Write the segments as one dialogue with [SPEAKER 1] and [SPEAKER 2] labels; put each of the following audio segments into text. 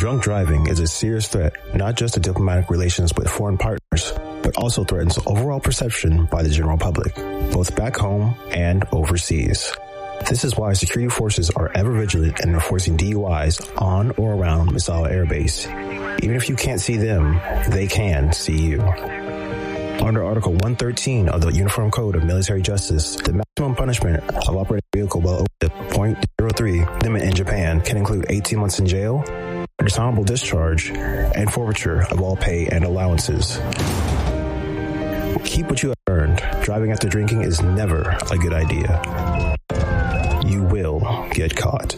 [SPEAKER 1] Drunk driving is a serious threat, not just to diplomatic relations with foreign partners, but also threatens overall perception by the general public, both back home and overseas. This is why security forces are ever vigilant in enforcing DUIs on or around Misawa Air Base. Even if you can't see them, they can see you. Under Article 113 of the Uniform Code of Military Justice, the maximum punishment of operating a vehicle below the .03 limit in Japan can include 18 months in jail, dishonorable discharge, and forfeiture of all pay and allowances. Keep what you have earned. Driving after drinking is never a good idea. You will get caught.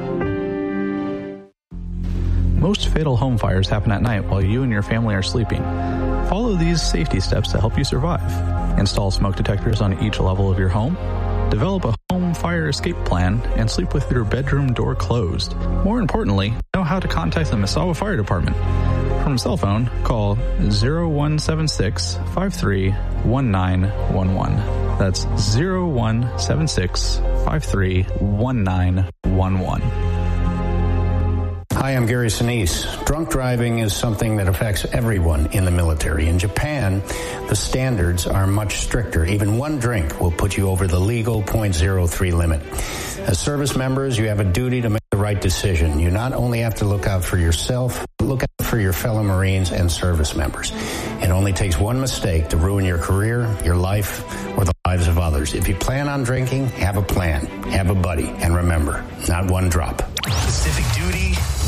[SPEAKER 2] Most fatal home fires happen at night while you and your family are sleeping. Follow these safety steps to help you survive. Install smoke detectors on each level of your home. Develop a home fire escape plan and sleep with your bedroom door closed. More importantly, know how to contact the Misawa Fire Department. From a cell phone, call 0176-53-1911. That's 0176-53-1911.
[SPEAKER 3] Hi, I'm Gary Sinise. Drunk driving is something that affects everyone in the military. In Japan, the standards are much stricter. Even one drink will put you over the legal .03 limit. As service members, you have a duty to make the right decision. You not only have to look out for yourself, but look out for your fellow Marines and service members. It only takes one mistake to ruin your career, your life, or the lives of others. If you plan on drinking, have a plan, have a buddy, and remember, not one drop.
[SPEAKER 4] Pacific Duty